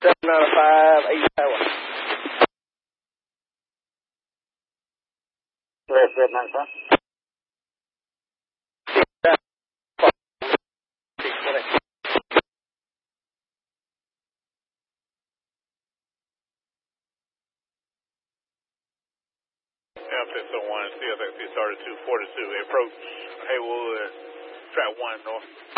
795, 8 Tower. Yes, 795. F601, CSXC started 242, approach Haywood, track 1 north.